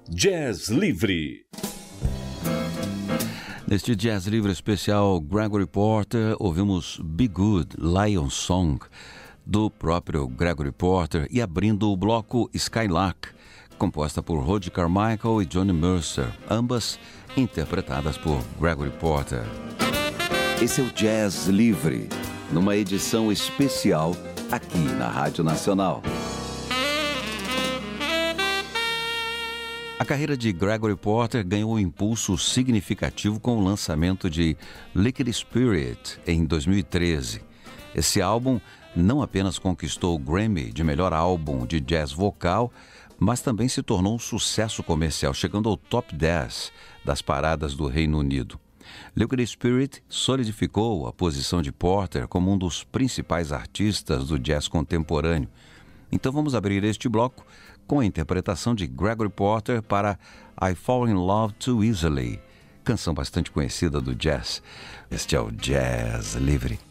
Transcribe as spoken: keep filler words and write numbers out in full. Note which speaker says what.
Speaker 1: Jazz Livre.
Speaker 2: Neste Jazz Livre especial Gregory Porter, ouvimos Be Good, Lion Song, do próprio Gregory Porter, e abrindo o bloco Skylark, composta por Rod Carmichael e Johnny Mercer, ambas interpretadas por Gregory Porter.
Speaker 3: Esse é o Jazz Livre, numa edição especial aqui na Rádio Nacional.
Speaker 2: A carreira de Gregory Porter ganhou um impulso significativo com o lançamento de Liquid Spirit em dois mil e treze. Esse álbum não apenas conquistou o Grammy de melhor álbum de jazz vocal, mas também se tornou um sucesso comercial, chegando ao top dez das paradas do Reino Unido. Liquid Spirit solidificou a posição de Porter como um dos principais artistas do jazz contemporâneo. Então vamos abrir este bloco com a interpretação de Gregory Porter para I Fall in Love Too Easily, canção bastante conhecida do jazz. Este é o Jazz Livre.